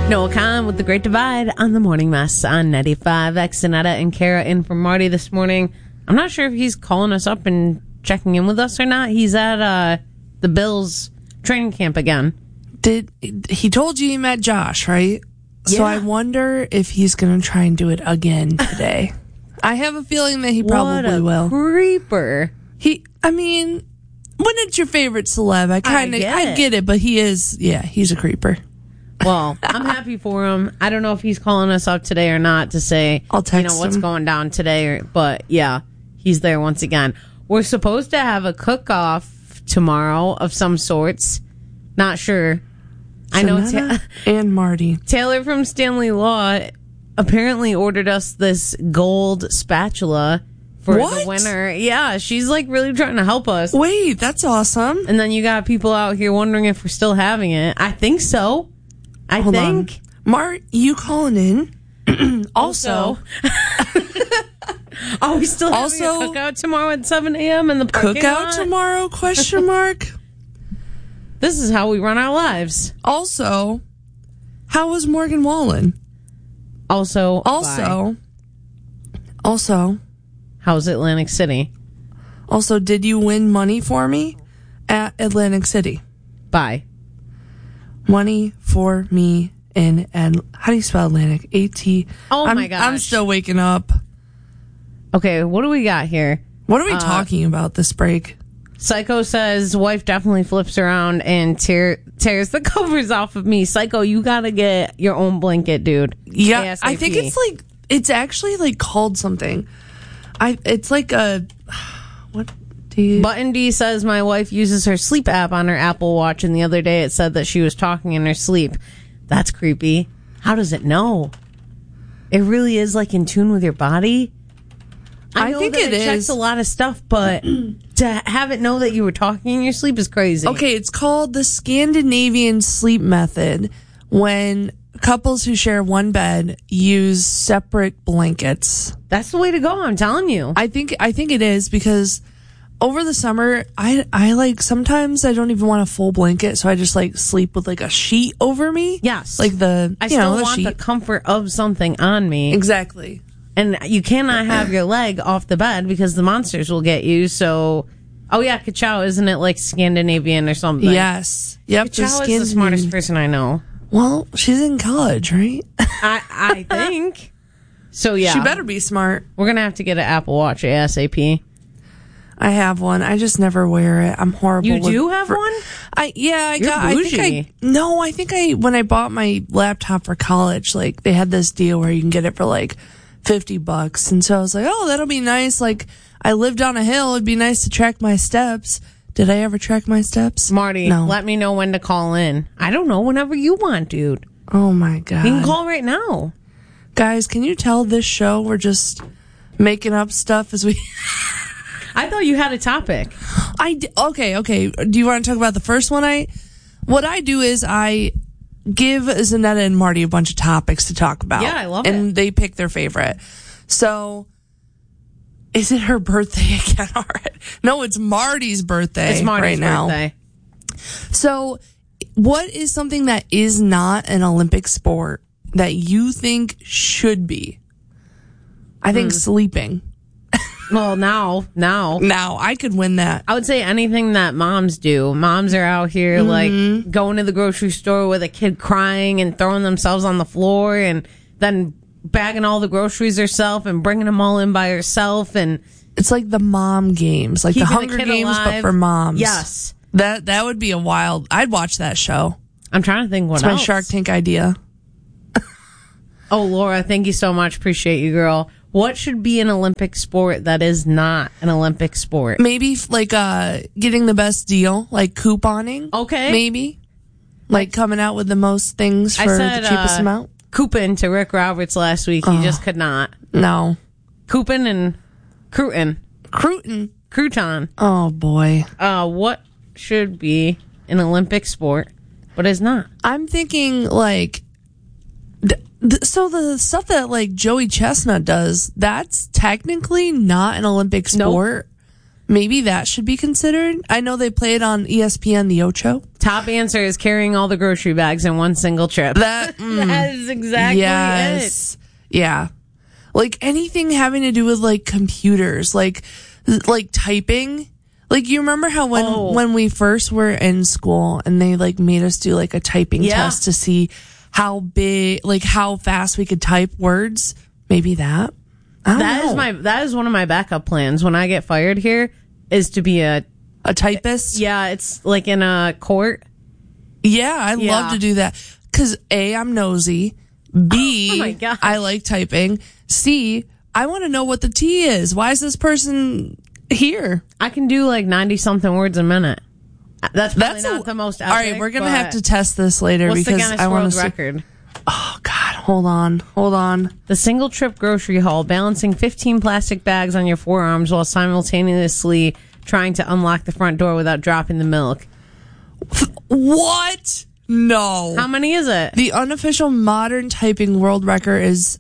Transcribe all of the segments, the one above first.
Noah Khan with The Great Divide on The Morning Mess on 95X. Annetta and Kara in for Marty this morning. I'm not sure if he's calling us up and checking in with us or not. He's at the Bills training camp again. He told you he met Josh, right? Yeah. So I wonder if he's going to try and do it again today. I have a feeling that he probably will. Creeper. When it's your favorite celeb, I get it, but he's a creeper. Well, I'm happy for him. I don't know if he's calling us up today or not to say, I'll text what's him. going down today. But yeah, he's there once again. We're supposed to have a cook-off tomorrow of some sorts. Not sure. I know and Marty. Taylor from Stanley Law apparently ordered us this gold spatula for the winter. Yeah, she's like really trying to help us. Wait, that's awesome. And then you got people out here wondering if we're still having it. I think so. Hold on. Mart, you calling in? Also. Are we still having a cookout tomorrow at 7 a.m. in the parking lot? Tomorrow, question mark? This is how we run our lives. Also, how was Morgan Wallen? Also, how's Atlantic City? Also, did you win money for me at Atlantic City? Bye. Money for me in how do you spell Atlantic? A-T. Oh my gosh. I'm still waking up. Okay, what do we got here? What are we talking about this break? Psycho says wife definitely flips around and tears the covers off of me. Psycho, you gotta get your own blanket, dude. Yeah, ASAP. I think it's actually like called something. It's like a what? Button D says my wife uses her sleep app on her Apple Watch, and the other day it said that she was talking in her sleep. That's creepy. How does it know? It really is like in tune with your body. I think it checks a lot of stuff, but to have it know that you were talking in your sleep is crazy. Okay, it's called the Scandinavian sleep method, when couples who share one bed use separate blankets. That's the way to go, I'm telling you. I think it is, because over the summer, I like, sometimes I don't even want a full blanket, so I just like sleep with like a sheet over me. Yes. Like I still want the comfort of something on me. Exactly. And you cannot have your leg off the bed because the monsters will get you. So, oh yeah, Ka-chow, isn't it like Scandinavian or something? Yes. Yep. Ka-chow is the smartest person I know. Well, she's in college, right? I think. So yeah. She better be smart. We're going to have to get an Apple Watch ASAP. I have one. I just never wear it. I'm horrible. You do have one? I think when I bought my laptop for college, like they had this deal where you can get it for like $50. And so I was like, oh, that'll be nice. Like I live down a hill. It'd be nice to track my steps. Did I ever track my steps? Marty, no. Let me know when to call in. I don't know, whenever you want, dude. Oh my God. You can call right now. Guys, can you tell this show we're making up stuff as we... I thought you had a topic. Okay. Do you want to talk about the first one? What I do is I give Zanetta and Marty a bunch of topics to talk about. Yeah, I love it. And they pick their favorite. So, is it her birthday again already? No, it's Marty's birthday. It's Marty's right birthday. Now. So, what is something that is not an Olympic sport that you think should be? I think sleeping. Well, now I could win that. I would say anything that moms do. Moms are out here like going to the grocery store with a kid crying and throwing themselves on the floor, and then bagging all the groceries herself and bringing them all in by herself. And it's like the mom games, like the Hunger Games, alive. but for moms. Yes, that would be a wild. I'd watch that show. I'm trying to think what it's else. My Shark Tank idea. Oh, Laura, thank you so much. Appreciate you, girl. What should be an Olympic sport that is not an Olympic sport? Maybe like getting the best deal, like couponing. Okay. Maybe. Like coming out with the most things for the cheapest amount. Coupon to Rick Roberts last week. He just could not. No. Coupon and crouton. Crouton. Oh, boy. What should be an Olympic sport but is not? I'm thinking like... So the stuff that like Joey Chestnut does, that's technically not an Olympic sport. maybe that should be considered. I know they play it on ESPN, The Ocho. Top answer is carrying all the grocery bags in one single trip. That that is exactly it. Yeah. Like anything having to do with like computers, like typing. Like you remember how when we first were in school and they like made us do like a typing test to see how big, like how fast we could type words? Maybe that. That is one of my backup plans when I get fired here is to be a typist. Yeah, it's like in a court. Yeah, I love to do that because A, I'm nosy. B, oh my gosh. I like typing. C, I want to know what the T is. Why is this person here? I can do like 90 something words a minute. That's probably not the most epic. All right, we're gonna have to test this later what's because the Guinness I want World to record. Oh God, hold on. The single trip grocery haul, balancing 15 plastic bags on your forearms while simultaneously trying to unlock the front door without dropping the milk. What? No. How many is it? The unofficial modern typing world record is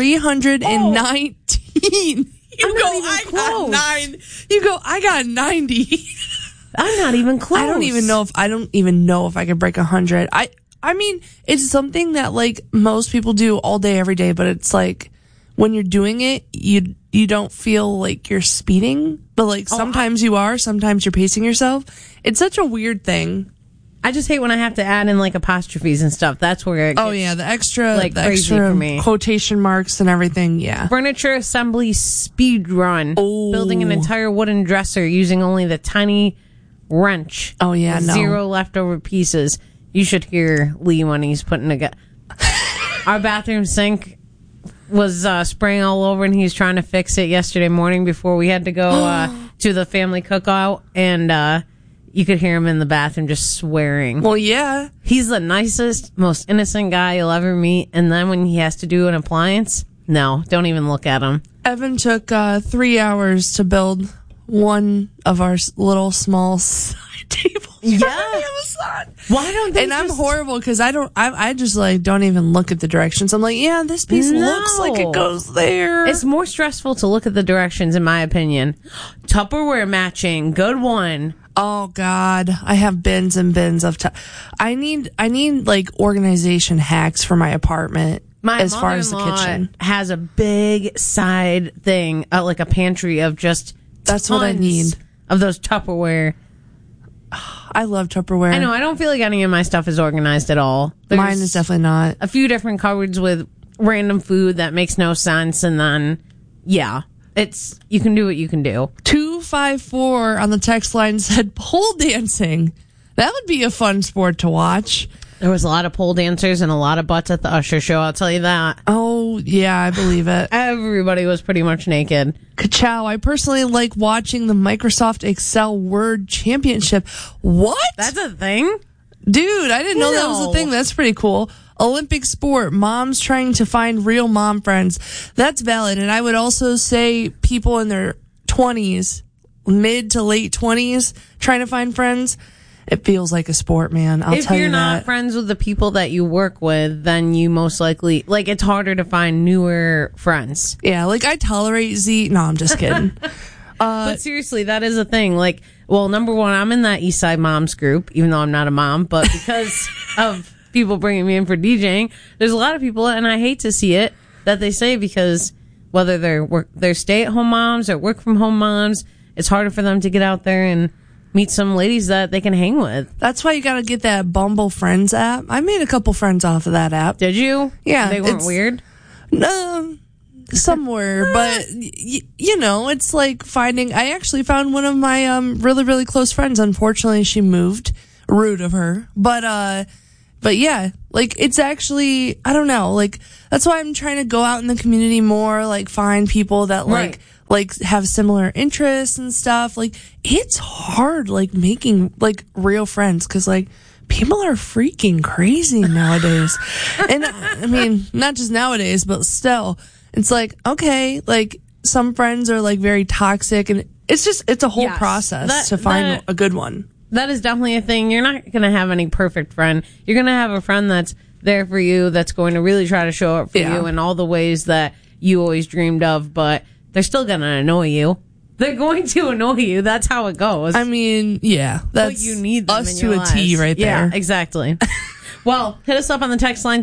319. You go, I got 9. You go, I got 90. I'm not even close. I don't even know if I could break 100. I mean, it's something that like most people do all day, every day, but it's like when you're doing it, you don't feel like you're speeding, but like sometimes you are, sometimes you're pacing yourself. It's such a weird thing. I just hate when I have to add in like apostrophes and stuff. That's where it gets, the extra like the crazy extra for me. Quotation marks and everything. Yeah. Furniture assembly speed run. Building an entire wooden dresser using only the tiny wrench. Oh yeah, with 0 leftover pieces. You should hear Lee when he's putting together. Our bathroom sink was spraying all over, and he was trying to fix it yesterday morning before we had to go to the family cookout, and you could hear him in the bathroom just swearing. Well, yeah. He's the nicest, most innocent guy you'll ever meet, and then when he has to do an appliance, no, don't even look at him. Evan took 3 hours to build one of our little small side tables. Yeah. Why don't they? And I'm horrible because I just like don't even look at the directions. I'm like, yeah, this piece looks like it goes there. It's more stressful to look at the directions, in my opinion. Tupperware matching, good one. Oh God, I have bins and bins of. I need like organization hacks for my apartment. As far as the kitchen has a big side thing, like a pantry of just. That's what I need of those Tupperware. I love Tupperware. I know. I don't feel like any of my stuff is organized at all. Mine is definitely not. A few different cupboards with random food that makes no sense, and then it's you can do what you can do. 254 on the text line said pole dancing. That would be a fun sport to watch. There was a lot of pole dancers and a lot of butts at the Usher show, I'll tell you that. Oh, yeah, I believe it. Everybody was pretty much naked. Ka-chow. I personally like watching the Microsoft Excel Word Championship. What? That's a thing? Dude, I didn't know that was a thing. That's pretty cool. Olympic sport, moms trying to find real mom friends. That's valid. And I would also say people in their 20s, mid to late 20s, trying to find friends. It feels like a sport, man. I'll tell you that. If you're not friends with the people that you work with, then you most likely, like, it's harder to find newer friends. Yeah, like, I tolerate Z. No, I'm just kidding. But seriously, that is a thing. Like, well, number one, I'm in that Eastside Moms group, even though I'm not a mom, but because of people bringing me in for DJing, there's a lot of people, and I hate to see it, that they say because whether they're stay-at-home moms or work-from-home moms, it's harder for them to get out there and meet some ladies that they can hang with. That's why you got to get that Bumble Friends app. I made a couple friends off of that app. Did you? Yeah. They weren't weird? No, somewhere. But, you know, it's like I actually found one of my really, really close friends. Unfortunately, she moved. Rude of her. But yeah, like, it's actually, I don't know. Like, that's why I'm trying to go out in the community more, like, find people that, like have similar interests and stuff. Like, it's hard, like, making, like, real friends because, like, people are freaking crazy nowadays. And, I mean, not just nowadays, but still. It's like, okay, like, some friends are, like, very toxic, and it's a whole process to find a good one. That is definitely a thing. You're not going to have any perfect friend. You're going to have a friend that's there for you, that's going to really try to show up for you in all the ways that you always dreamed of, but they're still going to annoy you. They're going to annoy you. That's how it goes. I mean, yeah, that's but you need them us in to your a T lives. right there. Yeah, exactly. Well, hit us up on the text line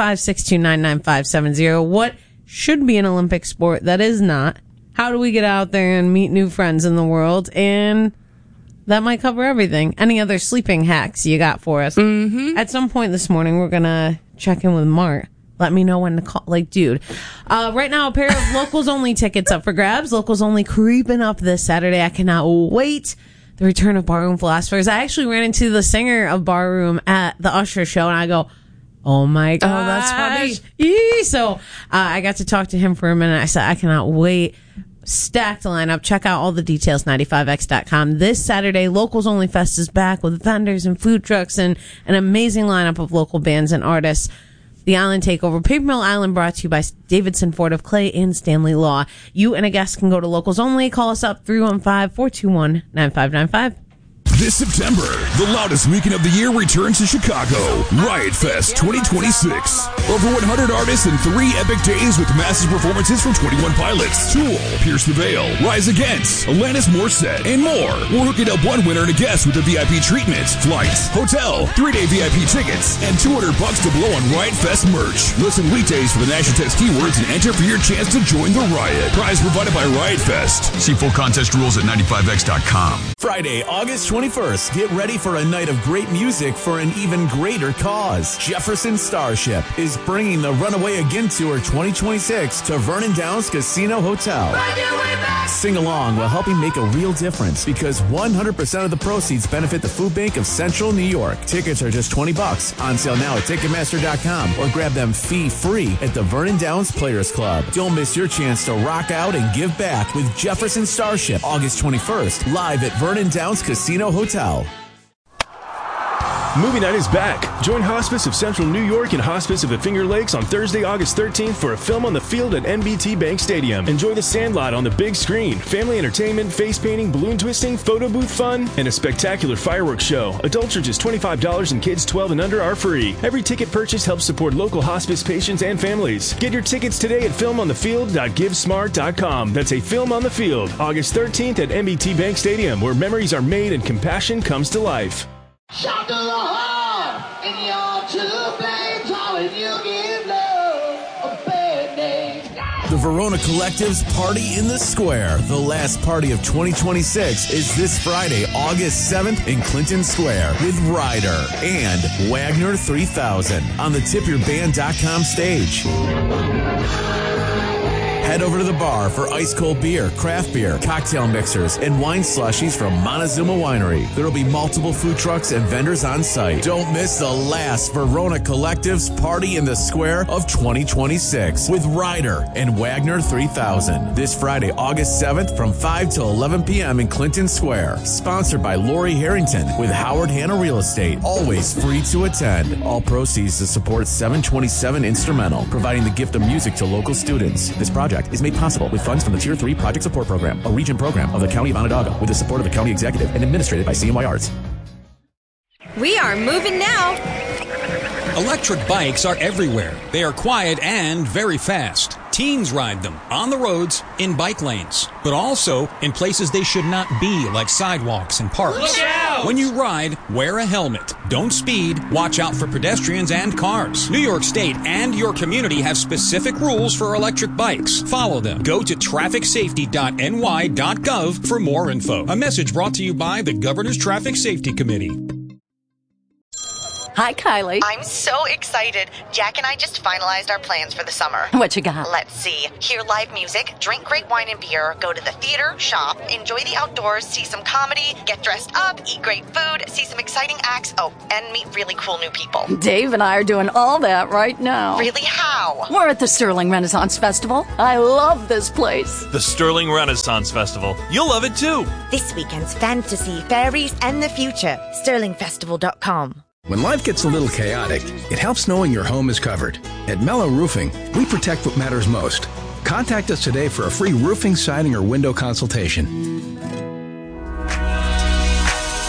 315-629-9570. What should be an Olympic sport that is not? How do we get out there and meet new friends in the world? And that might cover everything. Any other sleeping hacks you got for us? Mm-hmm. At some point this morning, we're going to check in with Mart. Let me know when to call. Like, dude. Right now, a pair of Locals Only tickets up for grabs. Locals Only creeping up this Saturday. I cannot wait. The return of Barroom Philosophers. I actually ran into the singer of Barroom at the Usher show, and I go, oh my gosh. Oh, that's funny. Yee. So I got to talk to him for a minute. I said, I cannot wait. Stacked lineup. Check out all the details, 95x.com. This Saturday, Locals Only Fest is back with vendors and food trucks and an amazing lineup of local bands and artists. The Island Takeover, Paper Mill Island, brought to you by Davidson Ford of Clay and Stanley Law. You and a guest can go to Locals Only. Call us up 315-421-9595. This September, the loudest weekend of the year returns to Chicago. Riot Fest 2026. Over 100 artists and 3 epic days with massive performances from 21 Pilots, Tool, Pierce the Veil, Rise Against, Alanis Morissette, and more. We're hooking up one winner and a guest with a VIP treatment, flights, hotel, 3-day VIP tickets, and $200 to blow on Riot Fest merch. Listen weekdays for the National Text keywords and enter for your chance to join the riot. Prize provided by Riot Fest. See full contest rules at 95x.com. Friday, August 21st. Get ready for a night of great music for an even greater cause. Jefferson Starship is bringing the Runaway Again Tour 2026 to Vernon Downs Casino Hotel. Sing along while helping make a real difference because 100% of the proceeds benefit the Food Bank of Central New York. Tickets are just $20. On sale now at Ticketmaster.com or grab them fee-free at the Vernon Downs Players Club. Don't miss your chance to rock out and give back with Jefferson Starship August 21st live at Vernon Downs Casino Hotel. Movie night is back. Join Hospice of Central New York and Hospice of the Finger Lakes on Thursday, August 13th for a film on the field at NBT Bank Stadium. Enjoy The Sandlot on the big screen, family entertainment, face painting, balloon twisting, photo booth fun, and a spectacular fireworks show. Adults are just $25 and kids 12 and under are free. Every ticket purchase helps support local hospice patients and families. Get your tickets today at filmonthefield.givesmart.com. That's a Film on the Field, August 13th at NBT Bank Stadium, where memories are made and compassion comes to life. Shout to the heart, and you're to blame, darling, you give love a bad name. The Verona Collective's Party in the Square, the last party of 2026, is this Friday, August 7th in Clinton Square with Ryder and Wagner 3000 on the tipyourband.com stage. Head over to the bar for ice-cold beer, craft beer, cocktail mixers, and wine slushies from Montezuma Winery. There will be multiple food trucks and vendors on site. Don't miss the last Verona Collective's Party in the Square of 2026 with Ryder and Wagner 3000. This Friday, August 7th from 5 to 11 p.m. in Clinton Square. Sponsored by Lori Harrington with Howard Hanna Real Estate. Always free to attend. All proceeds to support 727 Instrumental, providing the gift of music to local students. This project is made possible with funds from the Tier 3 Project Support Program, a region program of the County of Onondaga with the support of the County Executive and administrated by CNY Arts. We are moving now. Electric bikes are everywhere. They are quiet and very fast. Teens ride them on the roads, in bike lanes, but also in places they should not be, like sidewalks and parks. Look out! When you ride, wear a helmet. Don't speed. Watch out for pedestrians and cars. New York State and your community have specific rules for electric bikes. Follow them. Go to trafficsafety.ny.gov for more info. A message brought to you by the Governor's Traffic Safety Committee. Hi, Kylie. I'm so excited. Jack and I just finalized our plans for the summer. What you got? Let's see. Hear live music, drink great wine and beer, go to the theater, shop, enjoy the outdoors, see some comedy, get dressed up, eat great food, see some exciting acts, and meet really cool new people. Dave and I are doing all that right now. Really? How? We're at the Sterling Renaissance Festival. I love this place. The Sterling Renaissance Festival. You'll love it too. This weekend's fantasy, fairies, and the future. SterlingFestival.com. When life gets a little chaotic, it helps knowing your home is covered. At Mello Roofing, we protect what matters most. Contact us today for a free roofing, siding, or window consultation.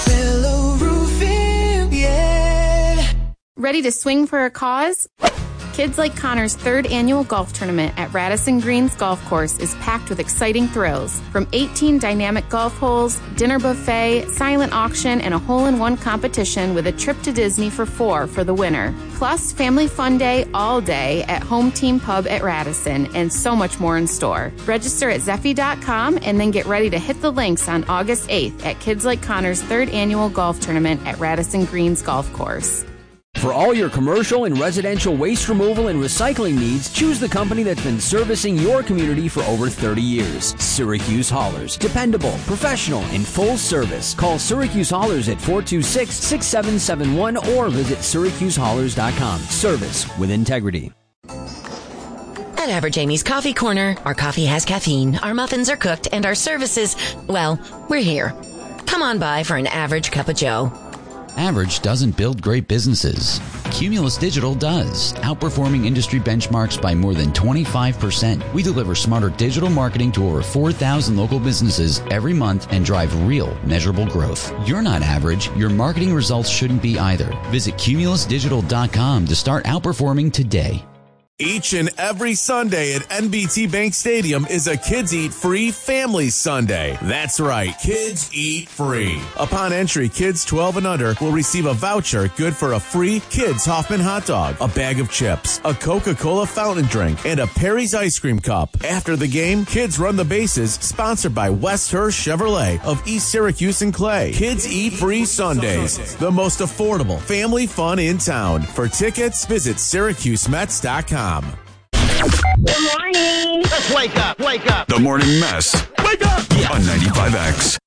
Mello Roofing, yeah. Ready to swing for a cause? Kids Like Connor's 3rd annual golf tournament at Radisson Greens Golf Course is packed with exciting thrills. From 18 dynamic golf holes, dinner buffet, silent auction, and a hole-in-one competition with a trip to Disney for 4 for the winner. Plus, family fun day all day at Home Team Pub at Radisson, and so much more in store. Register at Zeffy.com and then get ready to hit the links on August 8th at Kids Like Connor's 3rd annual golf tournament at Radisson Greens Golf Course. For all your commercial and residential waste removal and recycling needs, choose the company that's been servicing your community for over 30 years. Syracuse Haulers. Dependable, professional, and full service. Call Syracuse Haulers at 426-6771 or visit SyracuseHaulers.com. Service with integrity. At Average Amy's Coffee Corner, our coffee has caffeine, our muffins are cooked, and our services, well, we're here. Come on by for an average cup of joe. Average doesn't build great businesses. Cumulus Digital does, outperforming industry benchmarks by more than 25%. We deliver smarter digital marketing to over 4,000 local businesses every month and drive real, measurable growth. You're not average. Your marketing results shouldn't be either. Visit cumulusdigital.com to start outperforming today. Each and every Sunday at NBT Bank Stadium is a Kids Eat Free Family Sunday. That's right, Kids Eat Free. Upon entry, kids 12 and under will receive a voucher good for a free Kids Hoffman hot dog, a bag of chips, a Coca-Cola fountain drink, and a Perry's ice cream cup. After the game, Kids Run the Bases, sponsored by West Hurst Chevrolet of East Syracuse and Clay. Kids Eat Free Sundays, the most affordable family fun in town. For tickets, visit SyracuseMets.com. Good morning. Let's wake up. Wake up. The Morning Mess. Wake up. On 95X.